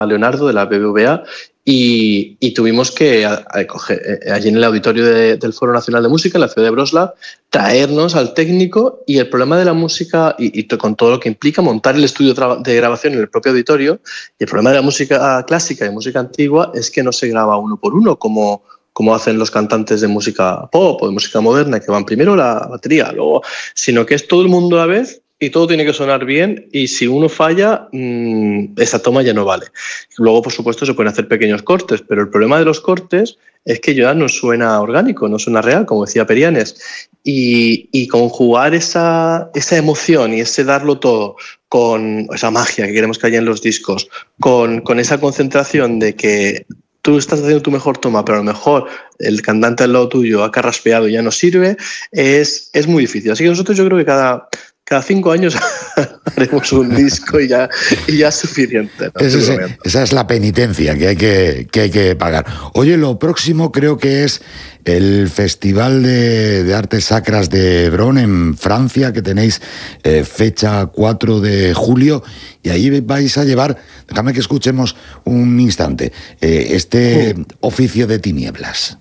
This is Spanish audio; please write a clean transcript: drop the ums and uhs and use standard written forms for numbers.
Leonardo de la BBVA y tuvimos que allí en el auditorio del Foro Nacional de Música, en la ciudad de Wrocław, traernos al técnico, y el problema de la música, y con todo lo que implica montar el estudio de grabación en el propio auditorio, y el problema de la música clásica y música antigua es que no se graba uno por uno, como hacen los cantantes de música pop o de música moderna, que van primero la batería, luego, sino que es todo el mundo a la vez y todo tiene que sonar bien, y si uno falla, esa toma ya no vale. Luego, por supuesto, se pueden hacer pequeños cortes, pero el problema de los cortes es que ya no suena orgánico, no suena real, como decía Perianes. Y conjugar esa emoción y ese darlo todo con esa magia que queremos que haya en los discos, con esa concentración de que tú estás haciendo tu mejor toma, pero a lo mejor el cantante al lado tuyo ha carraspeado y ya no sirve, es muy difícil. Así que nosotros, yo creo que cada 5 años haremos un disco y ya es suficiente, ¿no? Esa es la penitencia que hay que pagar. Oye, lo próximo creo que es el Festival de Artes Sacras de Bron en Francia, que tenéis fecha 4 de julio, y ahí vais a llevar, déjame que escuchemos un instante, este Oficio de Tinieblas.